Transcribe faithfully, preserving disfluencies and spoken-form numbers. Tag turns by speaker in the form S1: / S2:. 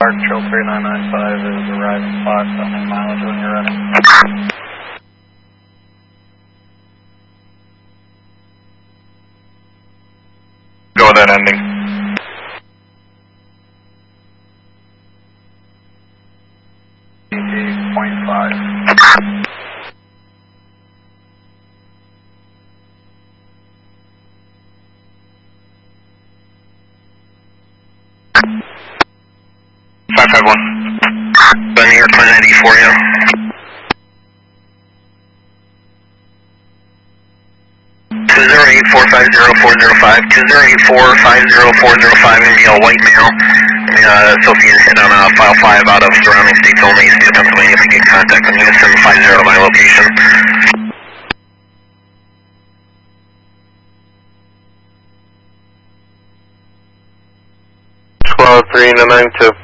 S1: Park Trail three nine nine five is arriving Fox on the mileage when you're ready.
S2: Go with that ending.
S1: eight point five.
S2: five five one. Bending airplane I D for you. two zero eight four five zero four zero five, two zero eight four five zero four zero five, going to be a white male. Uh, Sophia hit on uh, file five out of surrounding states only, state of Pennsylvania. If you get contact, I'm going to send five zero to my location.
S3: twelve three nine two.